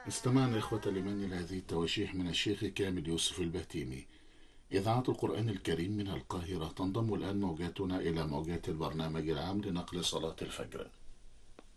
استمعنا إخوة الإيمان إلى هذه التواشيح من الشيخ كامل يوسف البهتيمي. إذاعة القرآن الكريم من القاهرة. تنضم الآن موجاتنا إلى موجات البرنامج العام لنقل صلاة الفجر.